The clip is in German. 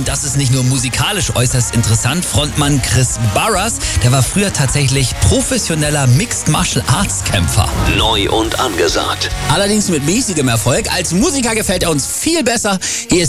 das ist nicht nur musikalisch äußerst interessant. Frontmann Chris Barras, der war früher tatsächlich professioneller Mixed Martial Arts Kämpfer. Neu und angesagt. Allerdings mit mäßigem Erfolg. Als Musiker gefällt er uns viel besser. Hier ist